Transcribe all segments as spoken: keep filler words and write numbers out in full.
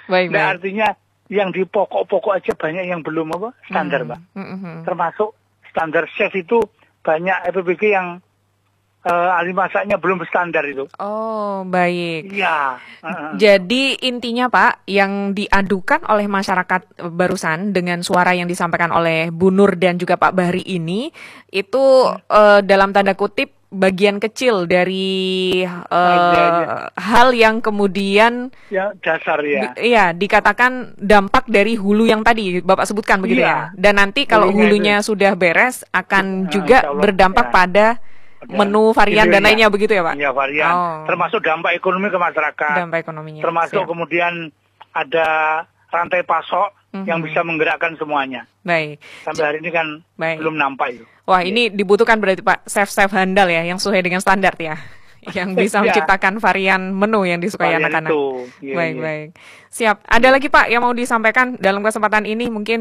Baik, Nah, baik. artinya yang di pokok-pokok aja banyak yang belum apa standar, Hmm. Pak. Hmm. Termasuk standar chef itu banyak F P B G yang uh, ahli masaknya belum standar itu. Oh, baik. Iya. Uh, Jadi intinya Pak, yang diadukan oleh masyarakat eh, barusan dengan suara yang disampaikan oleh Bu Nur dan juga Pak Bahri ini, itu eh, dalam tanda kutip bagian kecil dari Nah, iya, eh, iya. hal yang kemudian Ya dasar di- ya. iya dikatakan dampak dari hulu yang tadi Bapak sebutkan begitu Iya. ya. Dan nanti kalau Hulunya itu. hulunya sudah beres akan Uh, juga insya Allah, berdampak ya. pada Ada menu varian dan hilirnya. lainnya begitu ya Pak? Iya, varian. Oh, Termasuk dampak ekonomi ke masyarakat. dampak ekonominya. Termasuk Siap. kemudian ada rantai pasok Mhm. yang bisa menggerakkan semuanya. Baik. Sampai hari ini kan Baik. belum nampak itu. Wah, ini dibutuhkan berarti Pak chef-chef handal ya, yang sesuai dengan standar ya, yang bisa Ya. menciptakan varian menu yang disukai Varian anak-anak. itu. Iya, Baik, iya. baik. Siap. Ada lagi Pak yang mau disampaikan dalam kesempatan ini mungkin?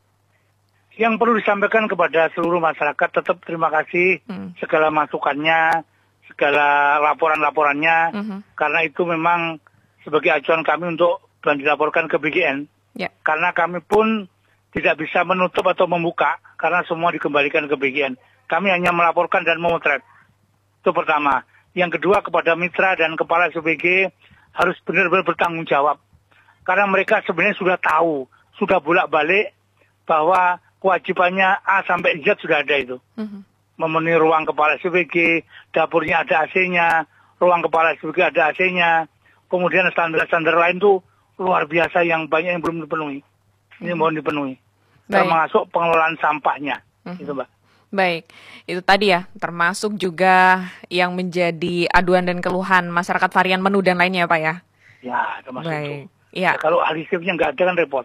Yang perlu disampaikan kepada seluruh masyarakat, tetap terima kasih Hmm. segala masukannya, segala laporan-laporannya, Mhm. karena itu memang sebagai acuan kami untuk dan dilaporkan ke B G N. Ya. Karena kami pun tidak bisa menutup atau membuka, karena semua dikembalikan ke B G N. Kami hanya melaporkan dan memotret. Itu pertama. Yang kedua, kepada mitra dan kepala S B G harus benar-benar bertanggung jawab. Karena mereka sebenarnya sudah tahu, sudah bolak-balik bahwa kewajibannya A sampai Z sudah ada itu. Mhm. Memenuhi ruang kepala S B G, dapurnya ada A C-nya, ruang kepala S B G ada A C-nya, kemudian standar-standar lain tuh luar biasa yang banyak yang belum dipenuhi. Ini mohon dipenuhi. Baik. Termasuk pengelolaan sampahnya. Mhm. Itu, Mbak. Baik, itu tadi ya, termasuk juga yang menjadi aduan dan keluhan masyarakat varian menu dan lainnya ya Pak ya? Ya, termasuk itu. Baik, iya. Ya, kalau ahli chefnya nggak ada kan repot.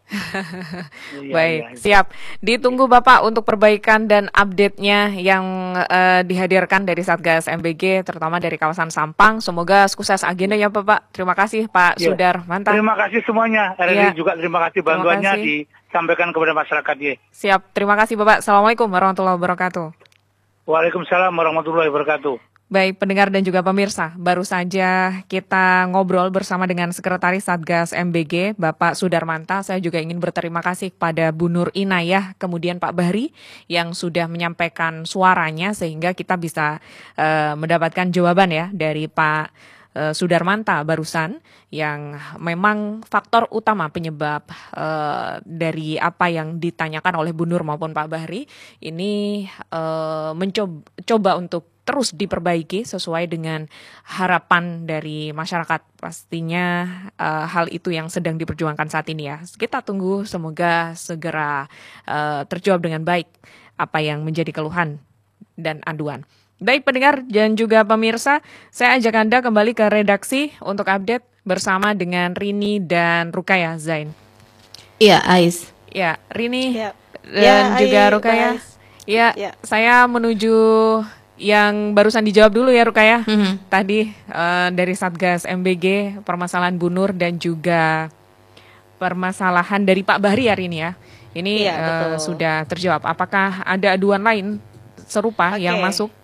Iya, Baik, iya. siap. Ditunggu Bapak untuk perbaikan dan update-nya yang eh, dihadirkan dari Satgas M B G, terutama dari kawasan Sampang. Semoga sukses agendanya Bapak. Terima kasih Pak Iya. Sudar, mantap. Terima kasih semuanya. R R I Iya. juga terima kasih Terima bantuannya kasih. disampaikan kepada masyarakat. Ya. Siap, terima kasih Bapak. Assalamualaikum warahmatullahi wabarakatuh. Waalaikumsalam warahmatullahi wabarakatuh. Baik, pendengar dan juga pemirsa, baru saja kita ngobrol bersama dengan Sekretaris Satgas M B G, Bapak Sudarmanta. Saya juga ingin berterima kasih kepada Bu Nur Inayah, kemudian Pak Bahri, yang sudah menyampaikan suaranya sehingga kita bisa uh, mendapatkan jawaban ya dari Pak uh, Sudarmanta barusan, yang memang faktor utama penyebab uh, dari apa yang ditanyakan oleh Bu Nur maupun Pak Bahri, ini uh, mencoba coba untuk terus diperbaiki sesuai dengan harapan dari masyarakat. Pastinya uh, hal itu yang sedang diperjuangkan saat ini ya. Kita tunggu semoga segera uh, terjawab dengan baik apa yang menjadi keluhan dan aduan. Baik pendengar dan juga pemirsa, saya ajak Anda kembali ke redaksi untuk update bersama dengan Rini dan Rukaya Zain. Iya, Ais. Ya, Rini Ya. dan Ya, juga Ai, Rukaya. Ais. Ya, Ya. saya menuju yang barusan dijawab dulu ya Rukaya. Mhm. Tadi eh, dari Satgas M B G, permasalahan Bu Nur dan juga permasalahan dari Pak Bahri hari ini ya. Ini Iya, eh, betul. sudah terjawab. Apakah ada aduan lain serupa Oke. yang masuk?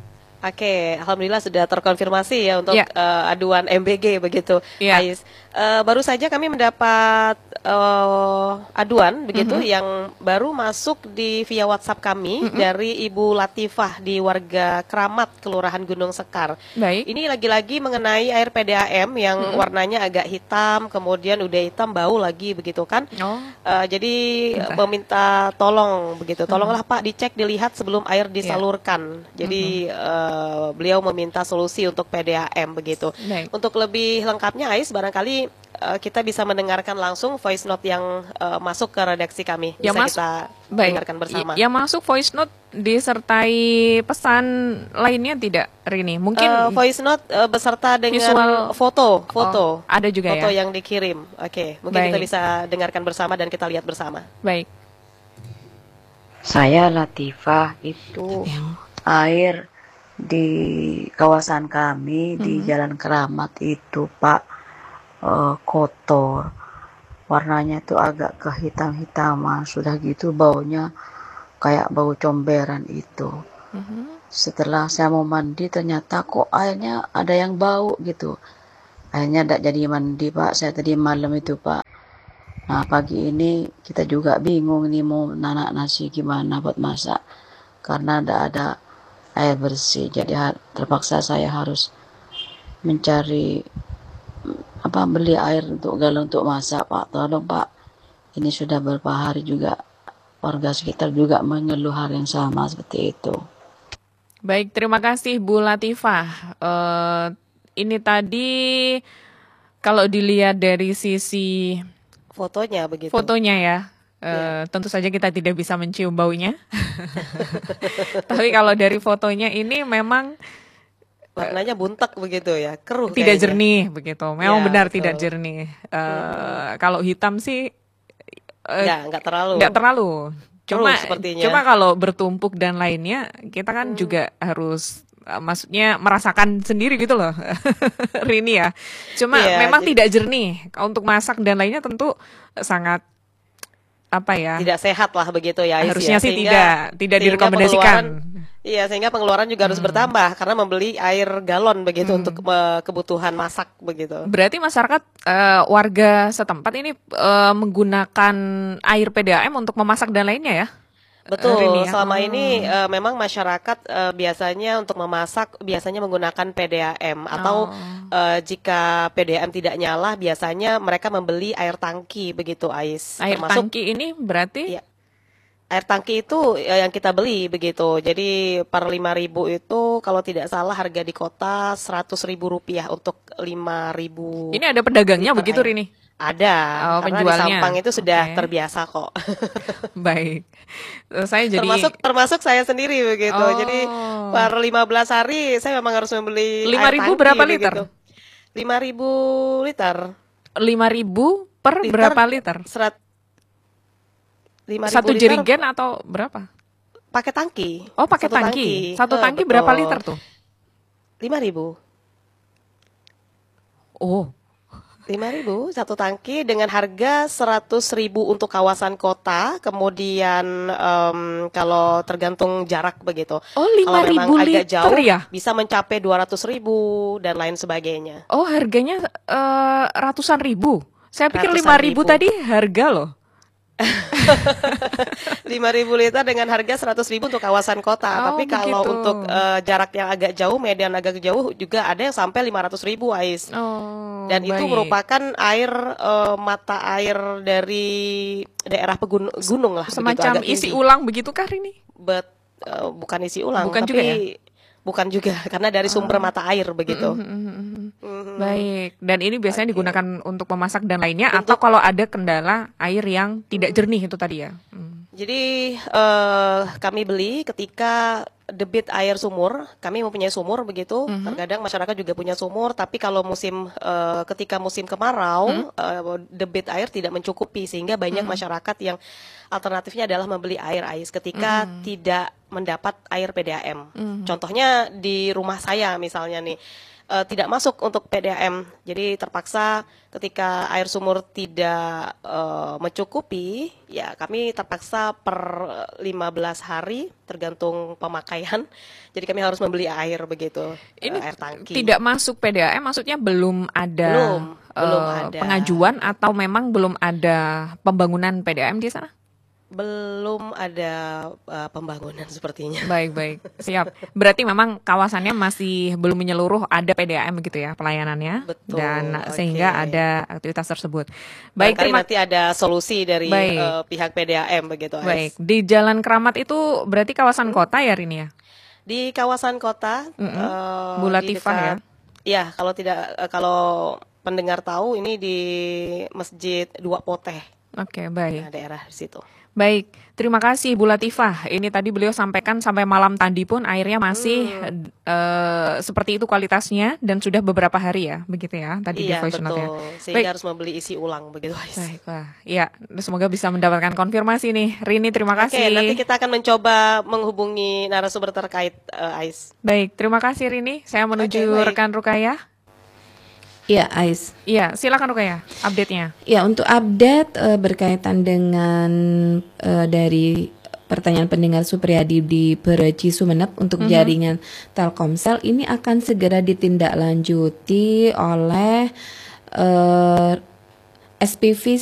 Oke, alhamdulillah sudah terkonfirmasi ya untuk Ya. eh, aduan M B G begitu, Ya. Ais. Eh, baru saja kami mendapat eh, aduan begitu Mhm. yang baru masuk di via WhatsApp kami Mhm. dari Ibu Latifah di warga Keramat, Kelurahan Gunung Sekar. Baik. Ini lagi-lagi mengenai air P D A M yang Mhm. warnanya agak hitam, kemudian udah hitam bau lagi begitu kan. Oh, Eh, jadi Entah. meminta tolong begitu, tolonglah Pak dicek dilihat sebelum air Iya. disalurkan. Jadi eh, beliau meminta solusi untuk P D A M begitu. baik. Untuk lebih lengkapnya Ais, barangkali eh, kita bisa mendengarkan langsung voice note yang eh, masuk ke redaksi kami. Yang Bisa mas- kita Baik. dengarkan bersama. Y- Yang masuk voice note disertai pesan lainnya tidak, Rini? Mungkin Eh, voice note eh, beserta dengan visual. foto, foto, Oh, ada juga foto ya. yang dikirim. Oke, mungkin kita Baik. bisa dengarkan bersama dan kita lihat bersama. Baik. Saya Latifah, itu air di kawasan kami di Mhm. Jalan Keramat itu Pak eh, kotor, warnanya itu agak kehitam-hitaman, sudah gitu baunya kayak bau comberan itu. Mhm. Setelah saya mau mandi ternyata kok airnya ada yang bau gitu. Akhirnya tidak jadi mandi Pak, saya tadi malam itu Pak. Nah, pagi ini kita juga bingung nih mau nanak nasi gimana buat masak. Karena tidak ada air bersih. Jadi ha- terpaksa saya harus mencari apa beli air untuk galon untuk masak, Pak. Tolong, Pak. Ini sudah beberapa hari juga warga sekitar juga mengeluh hal yang sama seperti itu. Baik, terima kasih Bu Latifah. Eh, ini tadi kalau dilihat dari sisi Fotonya begitu. fotonya ya, eh, Ya. tentu saja kita tidak bisa mencium baunya. Tapi kalau dari fotonya ini memang Warnanya buntek begitu ya, keruh tidak kayaknya. jernih begitu. Memang Ya, benar betul. tidak jernih. Eh, Kalau hitam sih eh, Nggak, nggak terlalu. nggak terlalu. Cuma Keruh sepertinya. cuma kalau bertumpuk dan lainnya kita kan juga harus eh, maksudnya merasakan sendiri gitu loh. Rini ya. Cuma Iya, memang jadi- tidak jernih. Untuk masak dan lainnya tentu sangat apa ya? Tidak sehat lah begitu ya, Ais, Harusnya ya. sih Sehingga- tidak tidak sehingga direkomendasikan. pengeluaran- Iya, sehingga pengeluaran juga harus bertambah karena membeli air galon begitu untuk eh, kebutuhan masak begitu. Berarti masyarakat eh, warga setempat ini eh, menggunakan air P D A M untuk memasak dan lainnya ya? Betul, Rini ya? selama Hmm. ini eh, memang masyarakat eh, biasanya untuk memasak biasanya menggunakan P D A M atau Oh. eh, jika P D A M tidak nyala biasanya mereka membeli air tangki begitu, Ais. Air Termasuk tangki ini berarti Iya. air tangki itu eh, yang kita beli begitu. Jadi per lima ribu itu kalau tidak salah harga di kota seratus ribu rupiah untuk lima ribu. ini ada pedagangnya liter begitu air. Rini? Ada, Oh, karena di penjualnya. Sampang itu sudah Oke. terbiasa kok. Baik. Eh, Saya jadi termasuk termasuk saya sendiri begitu. Oh. Jadi per lima belas hari saya memang harus membeli lima air ribu tangki berapa liter? begitu. lima ribu liter. lima ribu per Liter, berapa liter? Serat lima ribu Satu liter jerigen atau berapa? pakai tangki. Oh, pakai Satu tangki. Satu Eh, tangki berapa betul. liter tuh? lima ribu. Oh, lima ribu satu tangki dengan harga seratus ribu untuk kawasan kota, kemudian em, kalau tergantung jarak begitu. oh Kalau lima memang ribu agak liter jauh ya? bisa mencapai dua ratus ribu dan lain sebagainya. Oh, harganya eh, ratusan ribu. Saya pikir Ratusan lima ribu ribu. tadi harga loh. lima ribu liter dengan harga seratus ribu untuk kawasan kota. Oh, Tapi kalau begitu. untuk eh, jarak yang agak jauh, median agak jauh juga ada yang sampai lima ratus ribu, Ais. Oh, Dan itu baik. merupakan air eh, mata air dari daerah pegunung gunung lah, begitu, Semacam agak isi tinggi. ulang begitukah Rini? Bet, eh, bukan isi ulang, Bukan tapi juga ya? bukan juga karena dari sumber mata air begitu. Mhm. Baik. Dan ini biasanya Oke. digunakan untuk memasak dan lainnya atau kalau ada kendala air yang tidak jernih itu tadi ya? Hmm. Jadi eh, kami beli ketika debit air sumur, kami mempunyai sumur begitu. Terkadang masyarakat juga punya sumur, tapi kalau musim eh, ketika musim kemarau, eh, debit air tidak mencukupi sehingga banyak masyarakat yang alternatifnya adalah membeli air ais ketika tidak mendapat air P D A M. Contohnya di rumah saya misalnya nih. eh, tidak masuk untuk P D A M, jadi terpaksa ketika air sumur tidak eh, mencukupi, ya kami terpaksa per lima belas hari tergantung pemakaian, jadi kami harus membeli air begitu, eh, Ini air tangki. tidak masuk P D A M maksudnya belum ada, Belum, belum eh, ada. pengajuan atau memang belum ada pembangunan P D A M di sana? Belum ada eh, pembangunan sepertinya. Baik, baik. Siap. Berarti memang kawasannya masih belum menyeluruh ada P D A M gitu ya pelayanannya. Betul, Dan oke. sehingga ada aktivitas tersebut. Baik, Barangkali terima nanti ada solusi dari Baik. eh, pihak P D A M begitu, Ais. Baik, di Jalan Keramat itu berarti kawasan kota ya Rini ya? Di kawasan kota, Mm-mm. eh, Bu di Latifah dekat- ya, kalau tidak eh, kalau pendengar tahu ini di Masjid Dua Poteh, Oke, baik. nah, daerah di situ. Baik, terima kasih Bu Latifah. Ini tadi beliau sampaikan sampai malam tadi pun airnya masih eh, seperti itu kualitasnya dan sudah beberapa hari ya, begitu ya tadi di Iya, voice note-nya. betul. Sehingga Baik. harus membeli isi ulang begitu, Ais. Baik, wah. Ya, semoga bisa mendapatkan konfirmasi nih. Rini, terima Oke, kasih. nanti kita akan mencoba menghubungi narasumber terkait, eh, Ais. Baik, terima kasih Rini. Saya menuju Oke, baik. rekan Rukaya. Ya, Ais. Iya, silakan Rukaya, update-nya. Ya, untuk update eh, berkaitan dengan eh, dari pertanyaan pendengar Supriyadi di Bereci Sumeneb untuk jaringan Telkomsel ini akan segera ditindaklanjuti oleh eh, S P V